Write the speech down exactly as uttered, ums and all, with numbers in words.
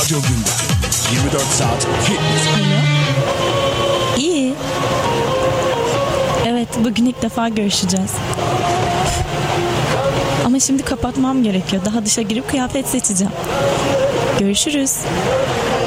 Radyo Gündem. yirmi dört saat hit müzik. Alo. İyi. Evet, bugün ilk defa görüşeceğiz. Ama şimdi kapatmam gerekiyor. Daha dışa girip kıyafet seçeceğim. Görüşürüz.